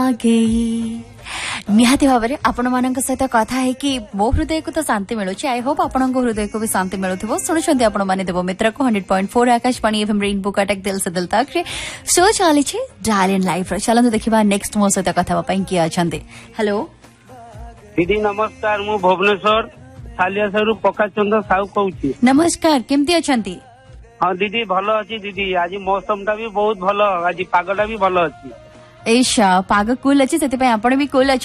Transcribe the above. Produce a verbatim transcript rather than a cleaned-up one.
गई निहाती भाव में आपण मान सहित कथा है कि मो हृदय को तो शांति मिलूँ आई होप आपण हृदय को भी शांति मिलू शुणुंट आपण मैंने देव मित्र को hundred point four Akashvani FM rainbow Cuttack दिल से दिल तक शो चली डायरेक्ट लाइफ चलते देखा नेक्स्ट मो सहित कथा किए अच्छा हेलो दीदी नमस्कार मु भुवनेश्वर सालियासरु प्रकाश चंद्र साहू कहूची नमस्कार केमती अच्छी हाँ दीदी भल अच्छी दीदी आज मौसम टा भी बहुत भल आज पागटा भी भल अच्छी एशा पाग कूल अच्छी से आपण भी कूल